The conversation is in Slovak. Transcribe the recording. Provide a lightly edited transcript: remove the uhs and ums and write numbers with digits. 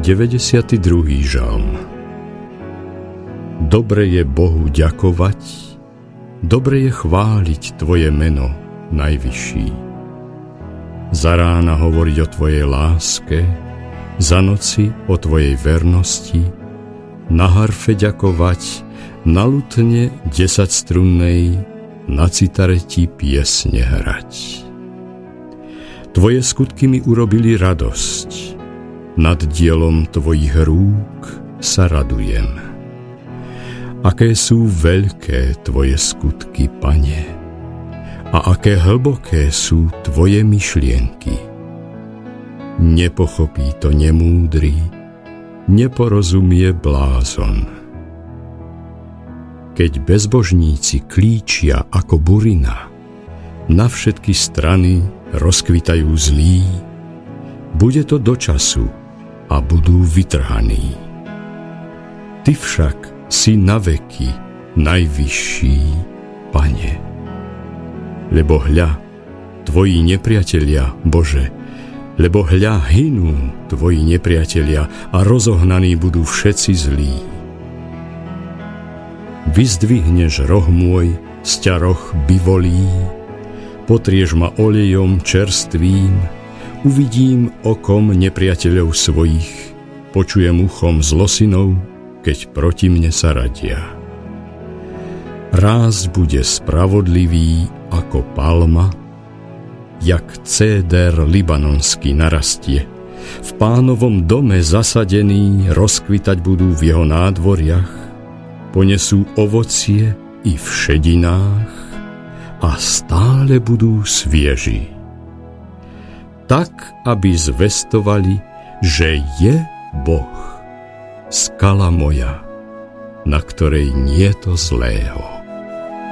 92. žalm. Dobre je Bohu ďakovať, dobre je chváliť Tvoje meno, Najvyšší. Za rána hovoriť o Tvojej láske, za noci o Tvojej vernosti, na harfe ďakovať, na lutne 10-strunnej, na citare Ti piesne hrať. Tvoje skutky mi urobili radosť, nad dielom Tvojich rúk sa radujem. Aké sú veľké Tvoje skutky, Pane, a aké hlboké sú Tvoje myšlienky. Nepochopí to nemúdry, neporozumie blázon. Keď bezbožníci klíčia ako burina, na všetky strany rozkvitajú zlí, bude to do času a budú vytrhaní. Ty však si na veky Najvyšší, Pane. Lebo hľa, Tvoji nepriatelia, Bože, lebo hľa hynú Tvoji nepriatelia a rozohnaní budú všetci zlí. Vyzdvihneš roh môj, z ťa roh bivolí, potrieš ma olejom čerstvým, uvidím okom nepriateľov svojich, počujem uchom zlosinov, keď proti mne sa radia. Rásť bude spravodlivý ako palma, jak céder libanonský narastie. V Pánovom dome zasadení rozkvitať budú v jeho nádvoriach, ponesú ovocie i v šedinách a stále budú svieži. Tak, aby zvestovali, že je Boh, skala moja, na ktorej nie je to zlého.